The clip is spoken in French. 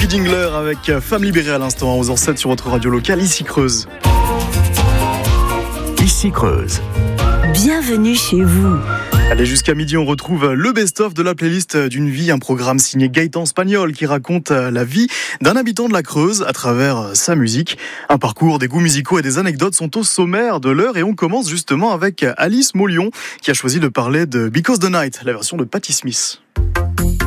Sophie Dingler avec Femme libérée à l'instant à 11h07 sur votre radio locale, ici Creuse. Ici Creuse. Bienvenue chez vous. Allez, jusqu'à midi, on retrouve le best-of de la playlist d'une vie, un programme signé Gaëtan Spagnol qui raconte la vie d'un habitant de la Creuse à travers sa musique. Un parcours, des goûts musicaux et des anecdotes sont au sommaire de l'heure et on commence justement avec Alice Maulion qui a choisi de parler de Because the Night, la version de Patti Smith.